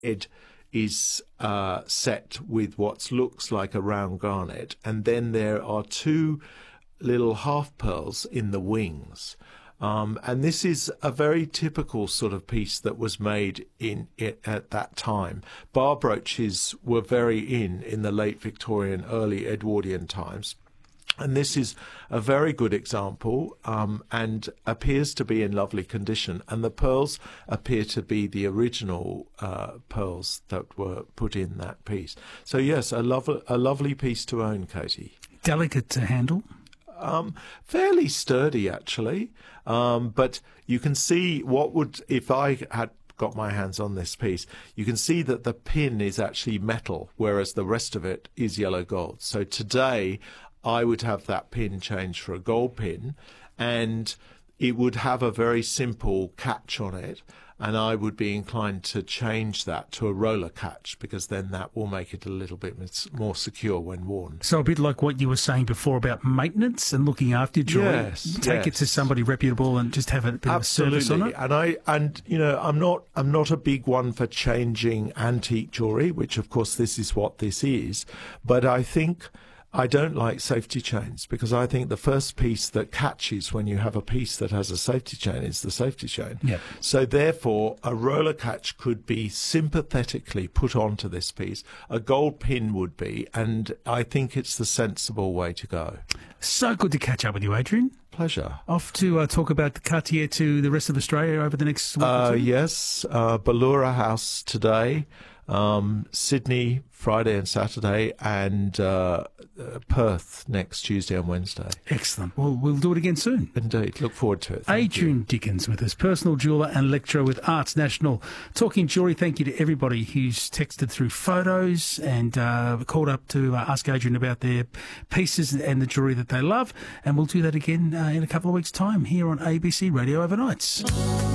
head is set with what looks like a round garnet, and then there are two little half pearls in the wings. And this is a very typical sort of piece that was made at that time. Bar brooches were very in the late Victorian, early Edwardian times. And this is a very good example and appears to be in lovely condition. And the pearls appear to be the original pearls that were put in that piece. So, yes, a lovely piece to own, Katie. Delicate to handle? Fairly sturdy, actually. But you can see if I had got my hands on this piece, you can see that the pin is actually metal, whereas the rest of it is yellow gold. So today, I would have that pin changed for a gold pin, and it would have a very simple catch on it, and I would be inclined to change that to a roller catch, because then that will make it a little bit more secure when worn. So a bit like what you were saying before about maintenance and looking after your jewellery. Yes, Take it to somebody reputable and just have a bit of service on it. And I'm not a big one for changing antique jewellery, which of course this is what this is, but I don't like safety chains, because I think the first piece that catches when you have a piece that has a safety chain is the safety chain. Yep. So therefore, a roller catch could be sympathetically put onto this piece. A gold pin would be, and I think it's the sensible way to go. So good to catch up with you, Adrian. Pleasure. Off to talk about the Cartier to the rest of Australia over the next week or two? Yes, Ballura House today, Sydney Friday and Saturday, and Perth next Tuesday and Wednesday. Excellent. Well, we'll do it again soon. Indeed. Look forward to it. Adrian Dickens with us, personal jeweller and lecturer with Arts National. Talking jewellery, thank you to everybody who's texted through photos and called up to ask Adrian about their pieces and the jewellery that they love. And we'll do that again in a couple of weeks' time here on ABC Radio Overnights.